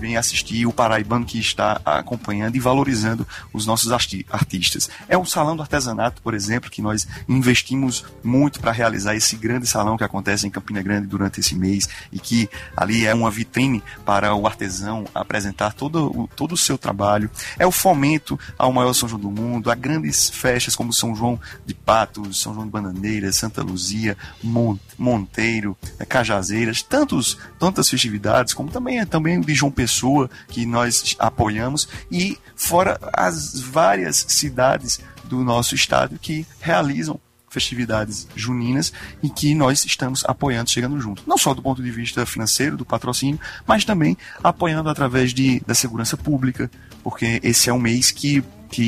vem assistir, o paraibano que está acompanhando e valorizando os nossos artistas. É o Salão do Artesanato, por exemplo, que nós investimos muito para realizar esse grande salão que acontece em Campina Grande durante esse mês e que ali é uma vitrine para o artesão apresentar todo o seu trabalho. É o fomento ao maior São João do mundo, a grandes festas como São João de Patos, São João de Bananeiras, Santa Luzia, Monteiro, Cajazeiras, tantas festividades, como também o de João Pessoa, que nós apoiamos, e fora as várias cidades do nosso estado que realizam festividades juninas e que nós estamos apoiando, chegando junto. Não só do ponto de vista financeiro, do patrocínio, mas também apoiando através da segurança pública, porque esse é um mês que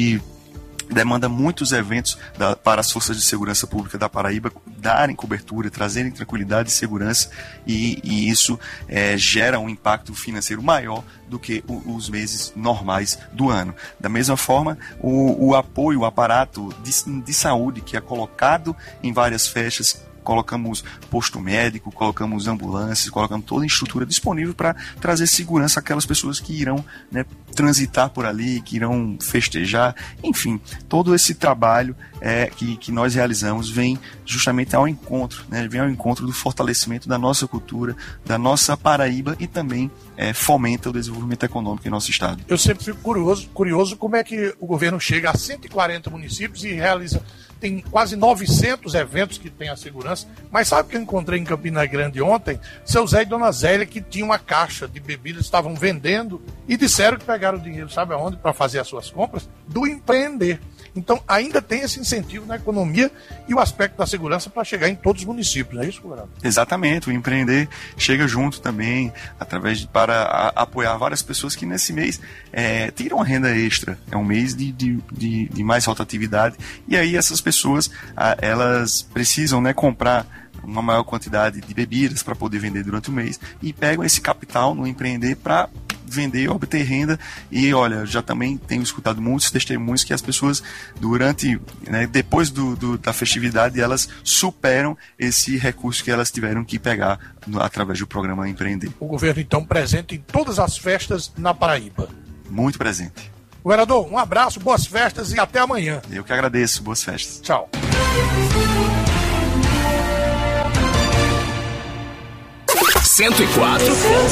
demanda muitos eventos para as forças de segurança pública da Paraíba darem cobertura, trazerem tranquilidade e segurança, e isso gera um impacto financeiro maior do que os meses normais do ano. Da mesma forma, o apoio, o aparato de saúde que é colocado em várias festas, colocamos posto médico, colocamos ambulâncias, colocamos toda a estrutura disponível para trazer segurança àquelas pessoas que irão, né, transitar por ali, que irão festejar. Enfim, todo esse trabalho que nós realizamos vem justamente ao encontro, né, vem ao encontro do fortalecimento da nossa cultura, da nossa Paraíba, e também fomenta o desenvolvimento econômico em nosso estado. Eu sempre fico curioso como é que o governo chega a 140 municípios e realiza. Tem quase 900 eventos que tem a segurança. Mas sabe o que eu encontrei em Campina Grande ontem? Seu Zé e Dona Zélia, que tinham uma caixa de bebidas, estavam vendendo e disseram que pegaram o dinheiro, sabe aonde? Para fazer as suas compras? Do empreender. Então ainda tem esse incentivo na economia e o aspecto da segurança para chegar em todos os municípios, não é isso, governador? Exatamente, o empreender chega junto também, para apoiar várias pessoas que nesse mês tiram a renda extra. É um mês de mais rotatividade, e aí essas pessoas elas precisam, né, comprar uma maior quantidade de bebidas para poder vender durante o mês, e pegam esse capital no empreender para vender, obter renda. E olha, já também tenho escutado muitos testemunhos que as pessoas depois da festividade, elas superam esse recurso que elas tiveram que pegar através do programa Empreender. O governo então presente em todas as festas na Paraíba. Muito presente. Governador, um abraço, boas festas e até amanhã. Eu que agradeço, boas festas. Tchau. 104